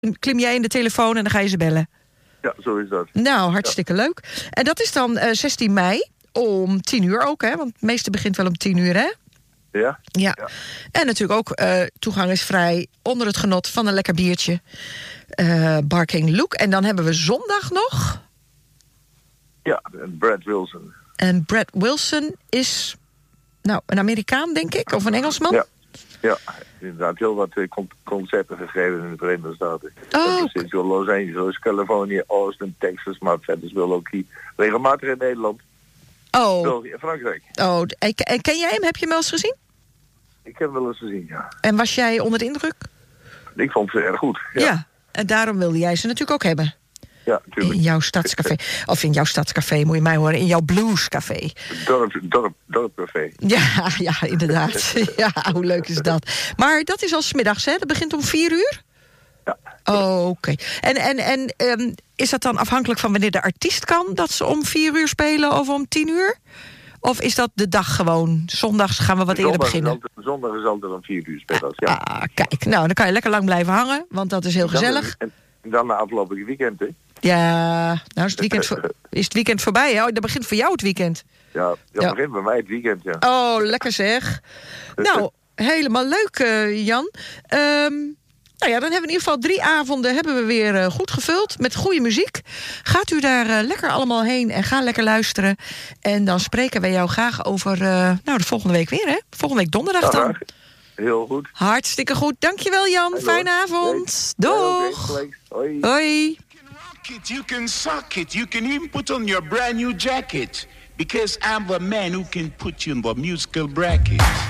klim jij in de telefoon en dan ga je ze bellen. Ja, zo is dat. Nou, hartstikke leuk. En dat is dan 16 mei om 10:00 ook, hè? Want het meeste begint wel om 10:00, hè? Ja. En natuurlijk ook toegang is vrij onder het genot van een lekker biertje. Barking Luke. En dan hebben we zondag nog. Ja, en Brad Wilson. En Brad Wilson is een Amerikaan, denk ik, of een Engelsman? Ja, inderdaad heel wat concerten gegeven in de Verenigde Staten. Precies, Los Angeles, Californië, Austin, Texas, maar verder speelt ook hier regelmatig in Nederland. België en Frankrijk. En ken jij hem? Heb je hem wel eens gezien? Ik heb hem wel eens gezien, ja. En was jij onder de indruk? Ik vond ze erg goed. Ja, en daarom wilde jij ze natuurlijk ook hebben. Ja, natuurlijk. In jouw stadscafé. Of in jouw stadscafé, moet je mij horen. In jouw bluescafé. Dorpcafé. Ja, inderdaad. Ja, hoe leuk is dat? Maar dat is al 's middags, hè? Dat begint om 4:00? Ja. Oké. En is dat dan afhankelijk van wanneer de artiest kan... dat ze om 4:00 spelen of om 10:00? Of is dat de dag gewoon? Zondags gaan we wat eerder beginnen. Zondag is altijd om 4:00 spelen. Ja. Kijk. Nou, dan kan je lekker lang blijven hangen. Want dat is heel gezellig. En dan na afgelopen weekend, hè? Ja, nou is het weekend voorbij, hè? Dat begint voor jou het weekend. Ja, dat begint bij mij het weekend, ja. Oh, lekker zeg. Nou, helemaal leuk, Jan. Dan hebben we in ieder geval 3 avonden weer goed gevuld met goede muziek. Gaat u daar lekker allemaal heen en ga lekker luisteren. En dan spreken wij jou graag over de volgende week weer, hè? Volgende week donderdag dan. Heel goed. Hartstikke goed. Dankjewel, Jan. Fijne avond. Doeg. Hoi. You can suck it. You can even put on your brand new jacket. Because I'm the man who can put you in the musical bracket.